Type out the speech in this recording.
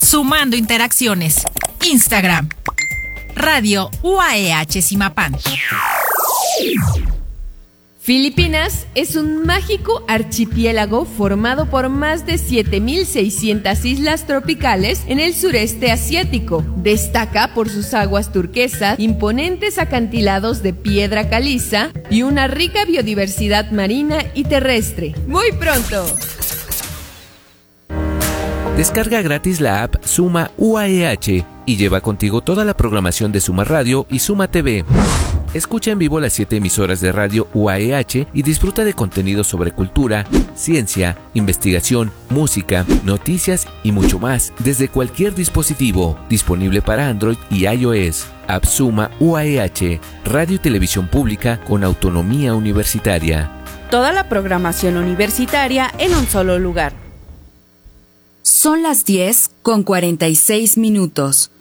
Sumando interacciones. Instagram. Radio UAEH Zimapán. Filipinas es un mágico archipiélago formado por más de 7.600 islas tropicales en el sureste asiático. Destaca por sus aguas turquesas, imponentes acantilados de piedra caliza y una rica biodiversidad marina y terrestre. ¡Muy pronto! Descarga gratis la app Suma UAEH y lleva contigo toda la programación de Suma Radio y Suma TV. Escucha en vivo las 7 emisoras de radio UAEH y disfruta de contenido sobre cultura, ciencia, investigación, música, noticias y mucho más desde cualquier dispositivo, disponible para Android y iOS. App Suma UAEH, radio y televisión pública con autonomía universitaria. Toda la programación universitaria en un solo lugar. Son las 10:46.